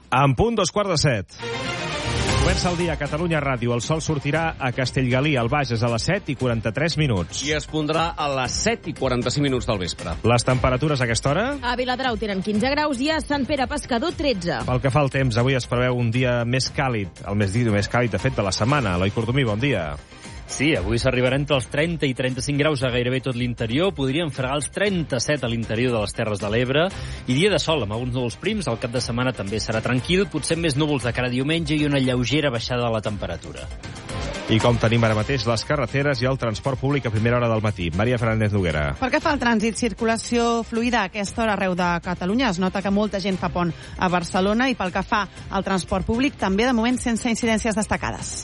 En punt, 7:15. Comença el dia a Catalunya Ràdio. El sol sortirà a Castellgalí, al Bages, a les 7:43. I es pondrà a les 7:45 del vespre. Les temperatures a aquesta hora? A Viladrau tenen 15 graus i a Sant Pere Pescador 13. Pel que fa al temps, avui es preveu un dia més càlid, el més càlid, de fet, de la setmana. Eloi Cordomí, bon dia. Sí, avui s'arribarà entre els 30 i 35 graus a gairebé tot l'interior. Podrien fregar els 37 a l'interior de les Terres de l'Ebre. I dia de sol, amb alguns núvols prims. El cap de setmana també serà tranquil. Potser més núvols de cara a diumenge i una lleugera baixada de la temperatura. I com tenim ara mateix les carreteres i el transport públic a primera hora del matí. Maria Fernández Noguera. Pel que fa al trànsit, circulació fluida a aquesta hora arreu de Catalunya. Es nota que molta gent fa pont a Barcelona i pel que fa al transport públic també de moment sense incidències destacades.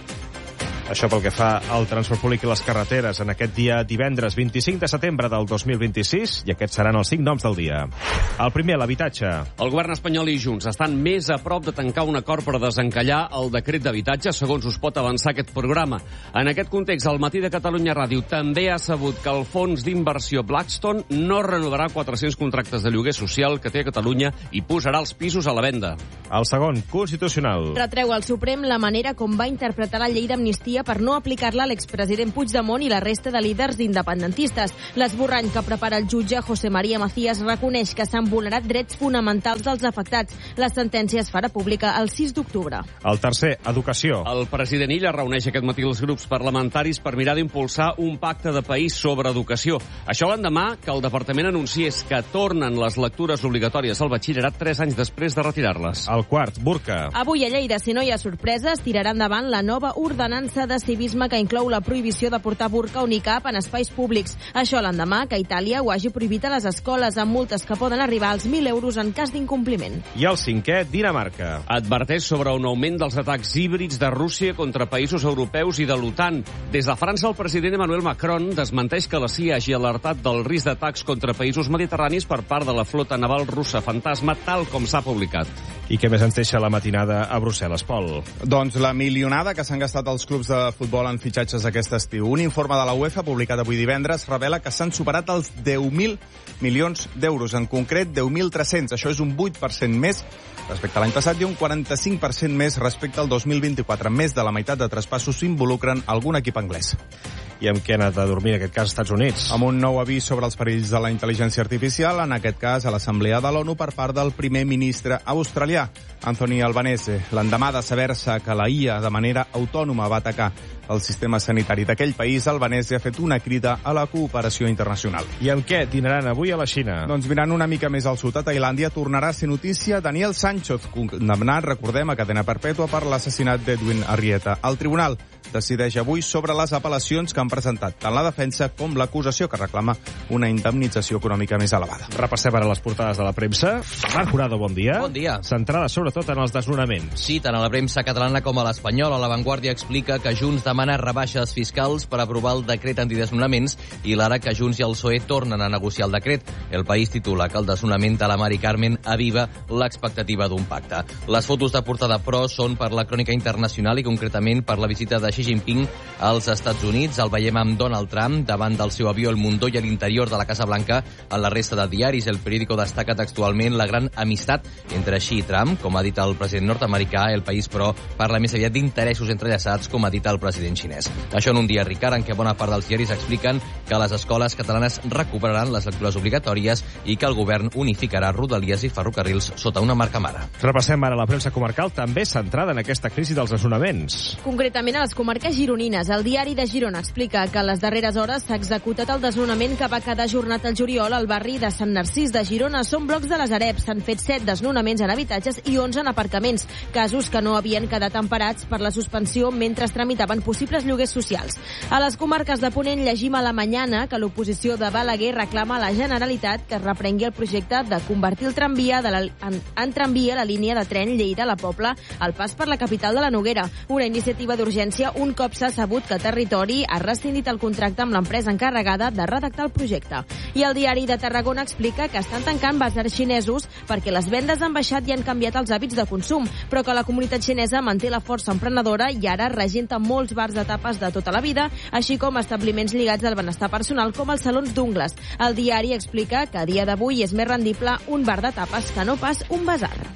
Això pel que fa al transport públic i les carreteres en aquest dia divendres 25 de setembre del 2026, i aquests seran els 5 noms del dia. El primer, l'habitatge. El govern espanyol i Junts estan més a prop de tancar un acord per desencallar el decret d'habitatge, segons us pot avançar aquest programa. En aquest context, el Matí de Catalunya Ràdio també ha sabut que el fons d'inversió Blackstone no renovarà 400 contractes de lloguer social que té a Catalunya i posarà els pisos a la venda. El segon, constitucional. Retreu al Suprem la manera com va interpretar la llei d'amnistia per no aplicar-la a l'expresident Puigdemont i la resta de líders independentistes. L'esborrany que prepara el jutge José María Macías reconeix que s'han vulnerat drets fonamentals dels afectats. La sentència es farà pública el 6 d'octubre. El tercer, educació. El president Illa reuneix aquest matí els grups parlamentaris per mirar d'impulsar un pacte de país sobre educació. Això l'endemà que el departament anunciés que tornen les lectures obligatòries al batxillerat 3 anys després de retirar-les. El quart, burca. Avui a Lleida, si no hi ha sorpreses, tirarà endavant la nova ordenança de civisme que inclou la prohibició de portar burca o nicab en espais públics. Això l'endemà que Itàlia ho hagi prohibit a les escoles, amb multes que poden arribar als 1.000 euros en cas d'incompliment. I el cinquè, Dinamarca. Adverteix sobre un augment dels atacs híbrids de Rússia contra països europeus i de l'OTAN. Des de França, el president Emmanuel Macron desmenteix que la CIA hagi alertat del risc d'atacs contra països mediterranis per part de la flota naval russa fantasma, tal com s'ha publicat. I què més ens deixa la matinada a Brussel·les, Pol? Doncs la milionada que s'han gastat els clubs de futbol en fitxatges aquest estiu. Un informe de la UEFA, publicat avui divendres, revela que s'han superat els 10.000 milions d'euros, en concret 10.300. Això és un 8% més respecte a l'any passat i un 45% més respecte al 2024. Més de la meitat de traspassos involucren algun equip anglès. I amb què ha anat a dormir, en aquest cas, als Estats Units? Amb un nou avís sobre els perills de la intel·ligència artificial, en aquest cas a l'Assemblea de l'ONU per part del primer ministre australià, Anthony Albanese, l'endemà de saber-se que la IA de manera autònoma va atacar el sistema sanitari d'aquell país. Albanese ha fet una crida a la cooperació internacional. I amb què dinaran avui a la Xina? Doncs mirant una mica més al sud, a Tailàndia, tornarà a ser notícia Daniel Sánchez, condemnat, recordem, a cadena perpètua per l'assassinat d'Edwin Arrieta. El tribunal decideix avui sobre les apel·lacions que han presentat tant la defensa com l'acusació, que reclama una indemnització econòmica més elevada. Repassem ara les portades de la premsa. Marc Jurado, bon dia. Bon dia. Centrada sobretot en els desnonaments. Sí, tant a la premsa catalana com a l'espanyola. La Vanguardia explica que Junts demana rebaixes fiscals per aprovar el decret antidesnonaments i l'ara que Junts i el PSOE tornen a negociar el decret. El País titula que el desnonament de la Mari Carmen aviva l'expectativa d'un pacte. Les fotos de portada, però, són per la crònica internacional i concretament per la visita de Xi Jinping als Estats Units. El veiem amb Donald Trump davant del seu avió El Mundo i a l'interior de la Casa Blanca. En la resta de diaris, El Periódico destaca textualment la gran amistat entre Xi i Trump. Com ha dit el president nord-americà, El País, però, parla més aviat d'interessos entrellaçats, com ha dit el president xinès. Això en un dia, Ricard, en què bona part dels diaris expliquen que les escoles catalanes recuperaran les lectures obligatòries i que el govern unificarà rodalies i ferrocarrils sota una marca mare. Repassem ara la premsa comarcal, també centrada en aquesta crisi dels desnonaments. Concretament a les comarques gironines. El diari de Girona explica que a les darreres hores s'ha executat el desnonament que va quedar ajornat al juliol al barri de Sant Narcís de Girona. Són blocs de les Arep. S'han fet 7 desnonaments en habitatges i 11 en aparcaments, casos que no havien quedat emparats per la suspensió mentre es tramitaven possibles lloguers socials. A les comarques de Ponent llegim a La Mañana que l'oposició de Balaguer reclama a la Generalitat que es reprengui el projecte de convertir el tramvia en tramvia la línia de tren Lleida-La Pobla al pas per la capital de la Noguera. Una iniciativa d'urgència un cop s'ha sabut que Territori ha rescindit el contracte amb l'empresa encarregada de redactar el projecte. I el diari de Tarragona explica que estan tancant basars xinesos perquè les vendes han baixat i han canviat els hàbits de consum, però que la comunitat xinesa manté la força emprenedora i ara regenta molts bars de tapes de tota la vida, així com establiments lligats al benestar personal com els salons d'ungles. El diari explica que a dia d'avui és més rendible un bar de tapes que no pas un basar.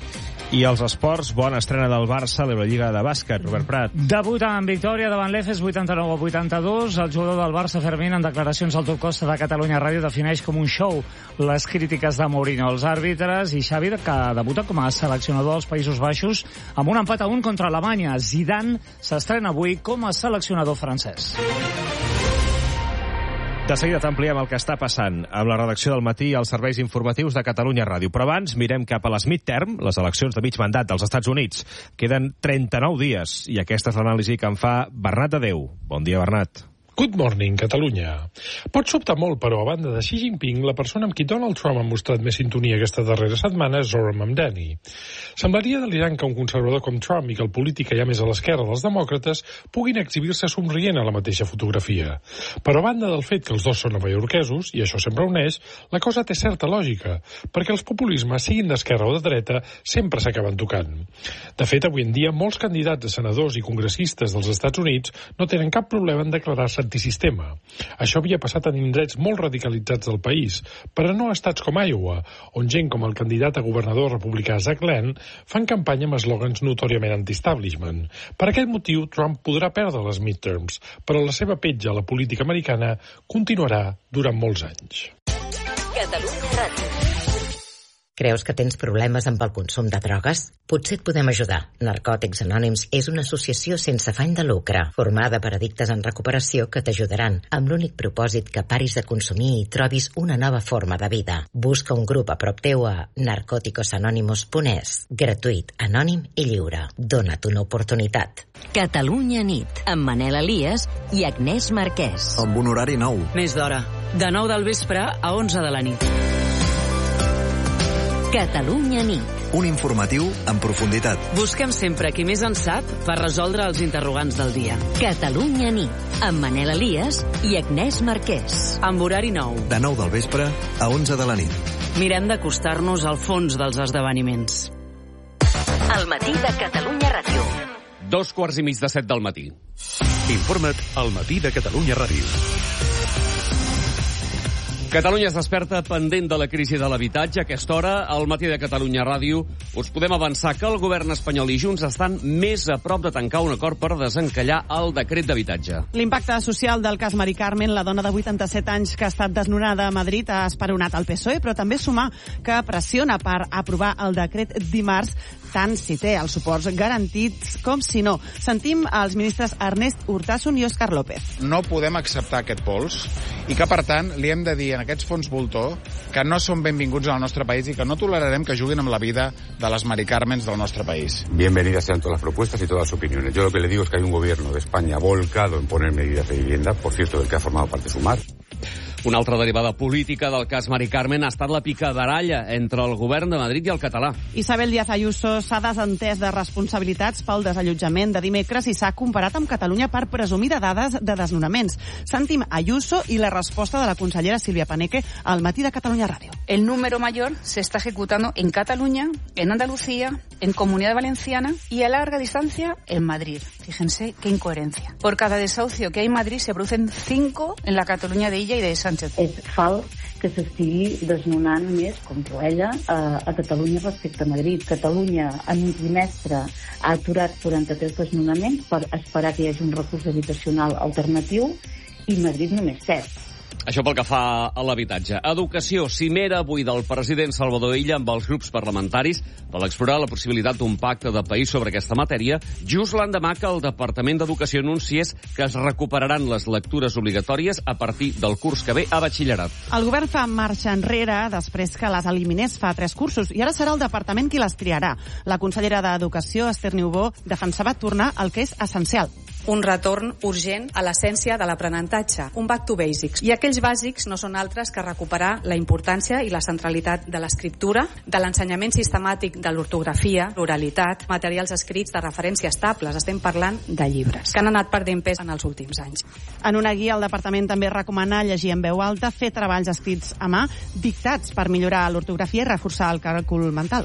I els esports, bona estrena del Barça a l'Eurolliga de bàsquet. Robert Prat. Debuta en victòria davant l'Efes 89-82. El jugador del Barça, Fermín, en declaracions al Top Costa de Catalunya Ràdio, defineix com un show les crítiques de Mourinho als àrbitres i Xavi, que debuta com a seleccionador dels Països Baixos amb un empat a 1 contra Alemanya. Zidane s'estrena avui com a seleccionador francès. De seguida t'ampliem el que està passant amb la redacció del Matí i els serveis informatius de Catalunya Ràdio. Però abans mirem cap a les midterm, les eleccions de mig mandat dels Estats Units. Queden 39 dies i aquesta és l'anàlisi que en fa Bernat de Déu. Bon dia, Bernat. Good morning, Catalunya. Pot sobtar molt, però a banda de Xi Jinping, la persona amb qui Donald Trump ha mostrat més sintonia aquesta darrera setmana és Zohran Mamdani. Semblaria delirant que un conservador com Trump i que el polític ja més a l'esquerra dels demòcrates puguin exhibir-se somrient a la mateixa fotografia. Però a banda del fet que els dos són novaiorquesos, i això sempre uneix, la cosa té certa lògica, perquè els populismes, siguin d'esquerra o de dreta, sempre s'acaben tocant. De fet, avui en dia, molts candidats a senadors i congressistes dels Estats Units no tenen cap problema en declarar-se antisistema. Això havia passat en indrets molt radicalitzats del país, però no a estats com Iowa, on gent com el candidat a governador republicà Zach Glenn fan campanya amb eslògans notòriament anti-establishment. Per aquest motiu, Trump podrà perdre les midterms, però la seva petja a la política americana continuarà durant molts anys. Catalunya Ràdio. Creus que tens problemes amb el consum de drogues? Potser et podem ajudar. Narcòtics Anònims és una associació sense afany de lucre, formada per addictes en recuperació que t'ajudaran, amb l'únic propòsit que paris de consumir i trobis una nova forma de vida. Busca un grup a prop teu a narcoticosanonymous.es. Gratuït, anònim i lliure. Dona't una oportunitat. Catalunya nit, amb Manel Elias i Agnès Marquès. Amb un horari nou. Més d'hora, de 9 del vespre a 11 de la nit. Catalunya nit. Un informatiu en profunditat. Busquem sempre qui més en sap per resoldre els interrogants del dia. Catalunya nit, amb Manel Elias i Agnès Marquès. Amb horari nou. De 9 del vespre a 11 de la nit. Mirem d'acostar-nos al fons dels esdeveniments. El matí de Catalunya Ràdio. 2:15 del matí. Informa't al matí de Catalunya Ràdio. Catalunya es desperta pendent de la crisi de l'habitatge. A aquesta hora, al matí de Catalunya Ràdio, us podem avançar que el govern espanyol i Junts estan més a prop de tancar un acord per desencallar el decret d'habitatge. L'impacte social del cas Mari Carmen, la dona de 87 anys que ha estat desnonada a Madrid, ha esperonat el PSOE, però també sumar que pressiona per aprovar el decret dimarts, tant si té els suports garantits com si no. Sentim els ministres Ernest Urtasun i Òscar López. No podem acceptar aquest pols i que, per tant, li hem de dir a aquests fons voltor que no són benvinguts al nostre país i que no tolerarem que juguin amb la vida de les Mari Carmens del nostre país. Bienvenidas sean todas las propuestas y todas las opiniones. Yo lo que le digo es que hay un gobierno de España volcado en poner medidas de vivienda, por cierto, del que ha formado parte Sumar. Una altra derivada política del cas Mari Carmen ha estat la picabaralla entre el govern de Madrid i el català. Isabel Díaz Ayuso s'ha desentès de responsabilitats pel desallotjament de dimecres i s'ha comparat amb Catalunya per presumir de dades de desnonaments. Sentim Ayuso i la resposta de la consellera Silvia Paneque al matí de Catalunya Ràdio. El número mayor se está ejecutando en Cataluña, en Andalucía, en Comunidad Valenciana y a larga distancia en Madrid. Fíjense qué incoherencia. Por cada desahucio que hay en Madrid se producen 5 en la Catalunya d'Illa i de Sánchez. És fals que s'estigui desnonant més, com tu ella, a Catalunya respecte a Madrid. Catalunya en un trimestre ha aturat 43 desnonaments per esperar que hi hagi un recurs habitacional alternatiu i Madrid només 7. Això pel que fa a l'habitatge. Educació, cimera avui del president Salvador Illa amb els grups parlamentaris per explorar la possibilitat d'un pacte de país sobre aquesta matèria, just l'endemà que el Departament d'Educació anunciés que es recuperaran les lectures obligatòries a partir del curs que ve a batxillerat. El govern fa marxa enrere després que les eliminés fa 3 cursos i ara serà el departament qui les triarà. La consellera d'Educació, Esther Niubó, defensava tornar al que és essencial. Un retorn urgent a l'essència de l'aprenentatge, un back to basics. I aquells bàsics no són altres que recuperar la importància i la centralitat de l'escriptura, de l'ensenyament sistemàtic de l'ortografia, l'oralitat, materials escrits de referència estables. Estem parlant de llibres, que han anat perdent pes en els últims anys. En una guia, el departament també recomana llegir en veu alta, fer treballs escrits a mà, dictats per millorar l'ortografia i reforçar el càlcul mental.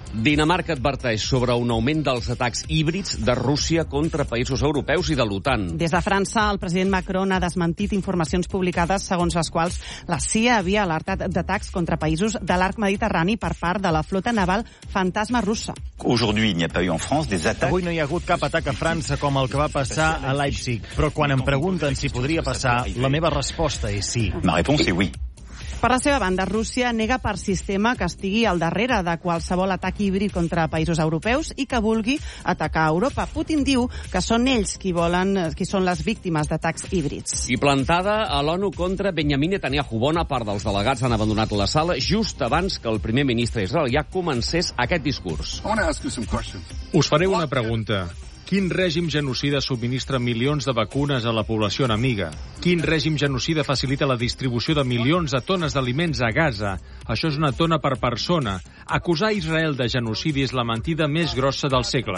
Dinamarca adverteix sobre un augment dels atacs híbrids de Rússia contra països europeus i de l'OTAN. Des de França, el president Macron ha desmentit informacions publicades segons les quals la CIA havia alertat d'atacs contra països de l'arc mediterrani per part de la flota naval fantasma russa. Avui no hi ha hagut cap atac a França com el que va passar a Leipzig, però quan em pregunten si podria passar, la meva resposta és sí. Per la seva banda, Rússia nega per sistema que estigui al darrere de qualsevol atac híbrid contra països europeus i que vulgui atacar Europa. Putin diu que són ells qui són les víctimes d'atacs híbrids. I plantada a l'ONU contra Benjamin Netanyahu. Bona part dels delegats han abandonat la sala just abans que el primer ministre israelià comencés aquest discurs. Us faré una pregunta. Quin règim genocida subministra milions de vacunes a la població enemiga? Quin règim genocida facilita la distribució de milions de tones d'aliments a Gaza? Això és una tona per persona. Acusar Israel de genocidi és la mentida més grossa del segle.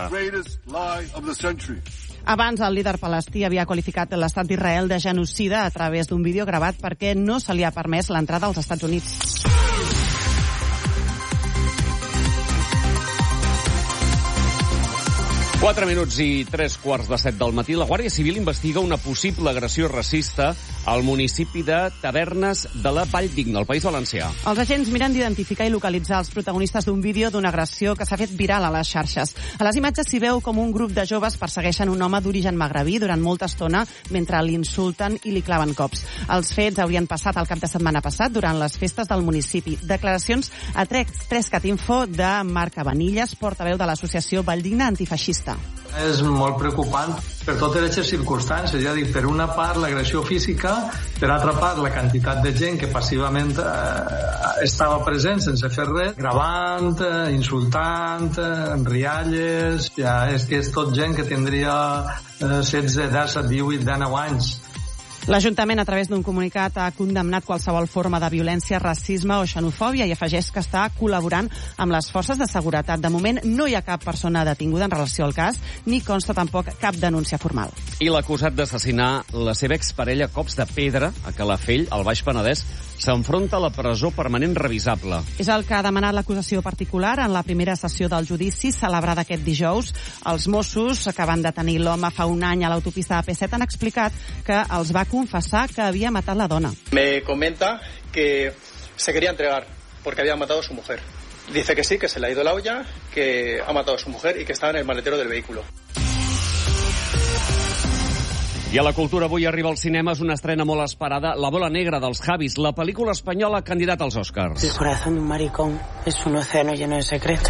Abans, el líder palestí havia qualificat l'estat d'Israel de genocida a través d'un vídeo gravat perquè no se li ha permès l'entrada als Estats Units. Quatre minuts i 3:45 del matí. La Guàrdia Civil investiga una possible agressió racista al municipi de Tavernes de la Valldigna, al País Valencià. Els agents miren d'identificar i localitzar els protagonistes d'un vídeo d'una agressió que s'ha fet viral a les xarxes. A les imatges s'hi veu com un grup de joves persegueixen un home d'origen magrebí durant molta estona mentre l'insulten i li claven cops. Els fets haurien passat el cap de setmana passat durant les festes del municipi. Declaracions a 3CAT-Info de Marc Abanilles, portaveu de l'associació Valldigna Antifeixista. És molt preocupant per totes les circumstàncies, ja dic, per una part l'agressió física, per altra part la quantitat de gent que passivament estava present sense fer res, gravant, insultant, rialles, ja és que és tot gent que tindria 16, 17, 18, 19 anys. L'Ajuntament, a través d'un comunicat, ha condemnat qualsevol forma de violència, racisme o xenofòbia i afegeix que està col·laborant amb les forces de seguretat. De moment, no hi ha cap persona detinguda en relació al cas, ni consta tampoc cap denúncia formal. I l'acusat d'assassinar la seva exparella a cops de pedra a Calafell, al Baix Penedès, s'enfronta a la presó permanent revisable. És el que ha demanat l'acusació particular en la primera sessió del judici celebrada aquest dijous. Els Mossos, que van detenir l'home fa un any a l'autopista AP7, han explicat que els va confessar que havia matat la dona. Me comenta que se quería entregar porque había matado a su mujer. Dice que sí, que se le ha ido la olla, que ha matado a su mujer y que estaba en el maletero del vehículo. I a la cultura avui arriba als cinemes una estrena molt esperada, La bola negra dels Javis, la pel·lícula espanyola candidata als Oscars. El corazón de un maricón es un océano lleno de secretos.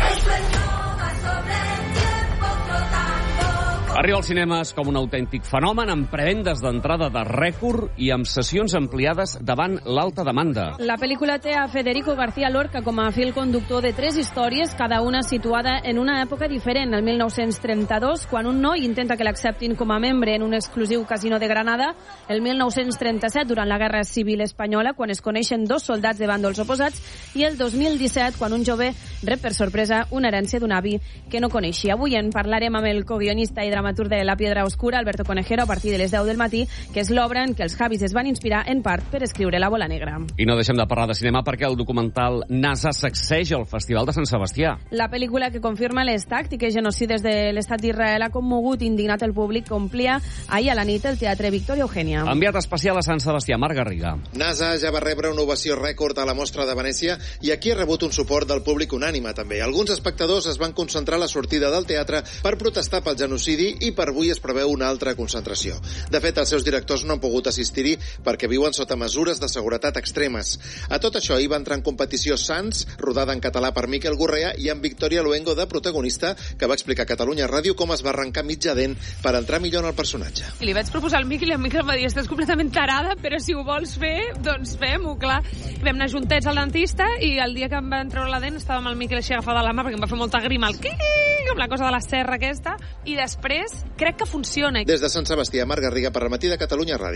Arriba als cinemes com un autèntic fenomen, amb prevendes d'entrada de rècord i amb sessions ampliades davant l'alta demanda. La pel·lícula té a Federico García Lorca com a fil conductor de 3 històries, cada una situada en una època diferent, el 1932, quan un noi intenta que l'acceptin com a membre en un exclusiu casino de Granada, el 1937, durant la Guerra Civil Espanyola, quan es coneixen 2 soldats de bàndols oposats, i el 2017, quan un jove rep per sorpresa una herència d'un avi que no coneixia. Avui en parlarem amb el coguionista i dramaturg de La Piedra Oscura, Alberto Conejero, a partir de les 10 del matí, que és l'obra en què els Javis es van inspirar en part per escriure La bola negra. I no deixem de parlar de cinema perquè el documental NASA sacseja al Festival de Sant Sebastià. La pel·lícula que confirma les tàctiques genocides de l'estat d'Israel ha commogut i indignat el públic que omplia ahir a la nit el Teatre Victòria Eugènia. Enviat especial a Sant Sebastià, Marc Garriga. NASA ja va rebre una ovació rècord a la mostra de Venècia i aquí ha rebut un suport del públic unànime també. Alguns espectadors es van concentrar a la sortida del teatre per protestar pel genocidi i per avui es preveu una altra concentració. De fet, els seus directors no han pogut assistir-hi perquè viuen sota mesures de seguretat extremes. A tot això hi va entrar en competició Sants, rodada en català per Miquel Gorrea, i amb Victòria Luengo de protagonista, que va explicar a Catalunya Ràdio com es va arrencar mitja dent per entrar millor en el personatge. I li vaig proposar al Miquel i el Miquel em va dir: estàs completament tarada, però si ho vols fer, doncs fem-ho, clar. Vam anar juntets al dentista i el dia que em van treure la dent estava amb el Miquel així agafada a la mà perquè em va fer molta grima el com la cosa de la serra aquesta, i després crec que funciona. Des de Sant Sebastià, Marc Garriga, per al Matí de Catalunya Ràdio.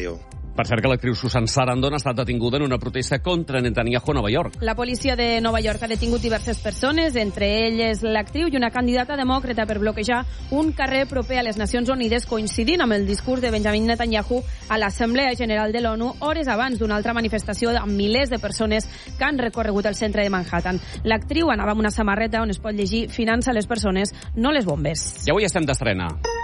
Per cert que l'actriu Susan Sarandon ha estat detinguda en una protesta contra Netanyahu a Nova York. La policia de Nova York ha detingut diverses persones, entre elles l'actriu i una candidata demòcrata per bloquejar un carrer proper a les Nacions Unides, coincidint amb el discurs de Benjamin Netanyahu a l'Assemblea General de l'ONU hores abans d'una altra manifestació amb milers de persones que han recorregut el centre de Manhattan. L'actriu anava amb una samarreta on es pot llegir "Finança les persones, no les bombes". I avui estem d'estrena.